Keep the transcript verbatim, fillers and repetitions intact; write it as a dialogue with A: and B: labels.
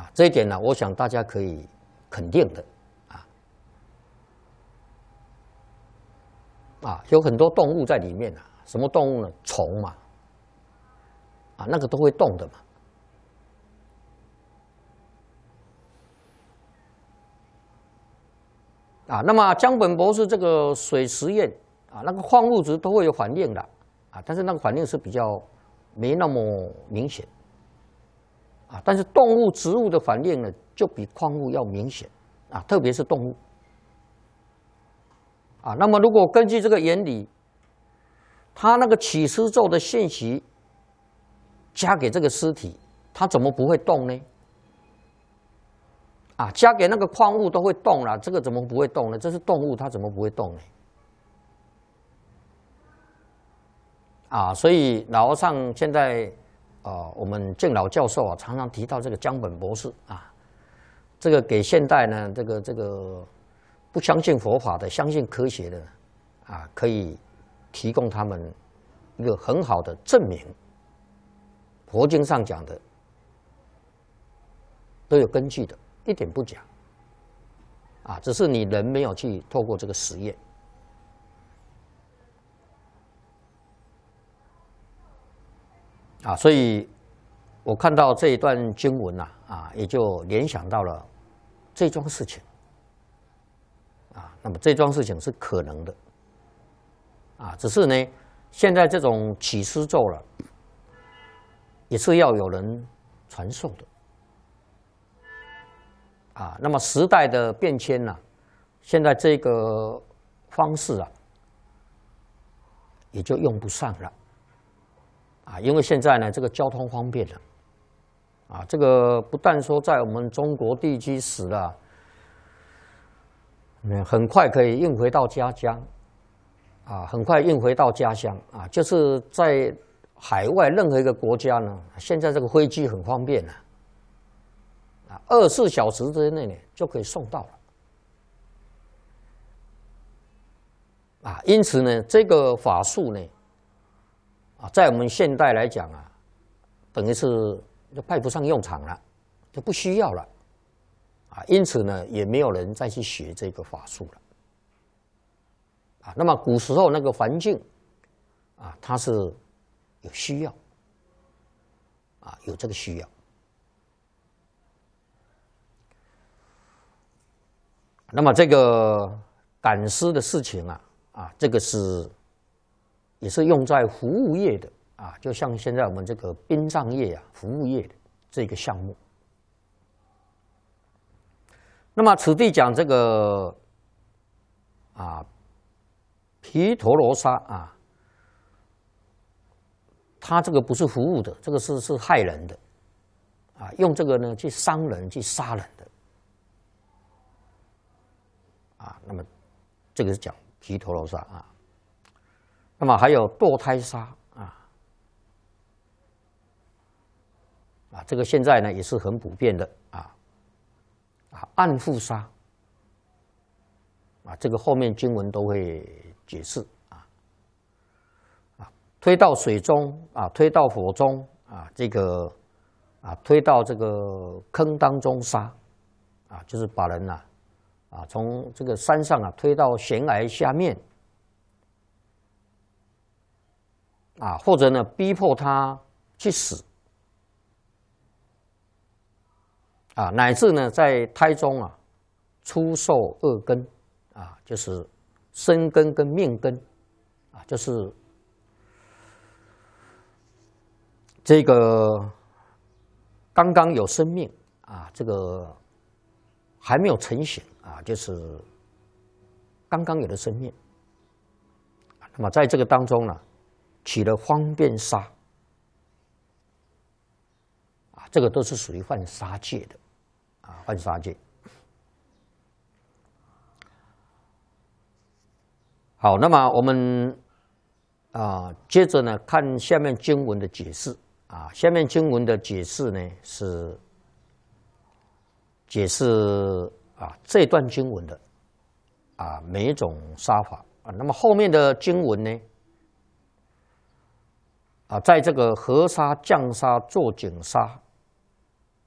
A: 啊，这一点呢，我想大家可以肯定的啊啊，有很多动物在里面啊，什么动物呢？虫嘛，啊，那个都会动的嘛。啊，那么江本博士这个水实验啊，那个矿物质都会有反应的啊，但是那个反应是比较没那么明显啊，但是动物、植物的反应呢，就比矿物要明显啊，特别是动物啊。那么如果根据这个原理，它那个起司咒的信息加给这个尸体，它怎么不会动呢？啊，加给那个矿物都会动了，这个怎么不会动呢？这是动物，它怎么不会动呢？啊，所以老和尚现在，呃，我们敬老教授啊，常常提到这个江本博士啊，这个给现代呢，这个这个不相信佛法的、相信科学的，啊，可以提供他们一个很好的证明。佛经上讲的都有根据的。一点不假，啊，只是你人没有去透过这个实验，啊，所以我看到这一段经文呐，啊，也就联想到了这桩事情，啊，那么这桩事情是可能的，啊，只是呢，现在这种起司咒了，也是要有人传授的。啊，那么时代的变迁呢、啊，现在这个方式啊，也就用不上了，啊，因为现在呢，这个交通方便了，啊，这个不但说在我们中国地区死了，嗯，很快可以运回到家乡，啊，很快运回到家乡啊，就是在海外任何一个国家呢，现在这个飞机很方便了。啊，二十四小时之内呢就可以送到了，啊，因此呢，这个法术呢，啊，在我们现代来讲啊，等于是就派不上用场了，就不需要了，啊，因此呢，也没有人再去学这个法术了，啊，那么古时候那个环境，啊，它是有需要，啊，有这个需要。那么这个赶尸的事情啊，啊，这个是也是用在服务业的啊，就像现在我们这个殡葬业啊，服务业的这个项目。那么此地讲这个啊，毗陀罗沙啊，他这个不是服务的，这个是是害人的啊，用这个呢去伤人、去杀人的。啊，那么这个是讲毗陀罗沙啊，那么还有堕胎杀啊，啊，这个现在呢也是很普遍的啊，啊，暗妇杀啊，这个后面经文都会解释啊，啊，推到水中啊，推到火中啊，这个啊，推到这个坑当中杀啊，就是把人呐、啊。啊，从这个山上啊推到悬崖下面，啊，或者呢逼迫他去死，啊，乃至呢在胎中啊出售恶根，啊，就是生根跟命根，啊，就是这个刚刚有生命啊，这个还没有成型。啊，就是刚刚有的生命，那么在这个当中呢，起了方便杀，啊，这个都是属于犯杀戒的，啊，犯杀戒。好，那么我们啊，接着呢看下面经文的解释啊，下面经文的解释呢是解释。啊，这段经文的啊每一种杀法啊，那么后面的经文呢啊，在这个合杀、降杀、坐井杀